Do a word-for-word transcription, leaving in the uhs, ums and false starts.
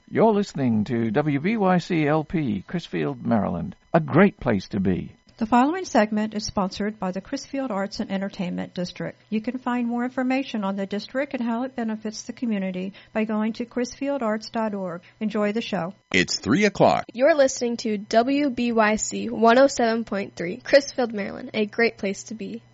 You're listening to W B Y C L P, Crisfield, Maryland. A great place to be. The following segment is sponsored by the Crisfield Arts and Entertainment District. You can find more information on the district and how it benefits the community by going to crisfield arts dot org. Enjoy the show. It's three o'clock. You're listening to W B Y C one oh seven point three, Crisfield, Maryland, a great place to be.